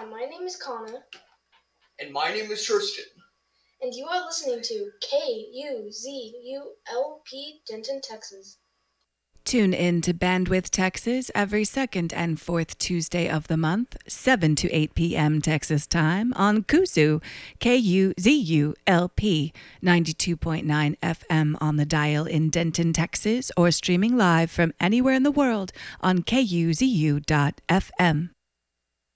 my name is Connor. And my name is Tristan. And you are listening to KUZULP Denton, Texas. Tune in to Bandwidth Texas every second and fourth Tuesday of the month, 7 to 8 p.m. Texas time on KUZU, KUZULP, 92.9 FM on the dial in Denton, Texas, or streaming live from anywhere in the world on KUZU.FM.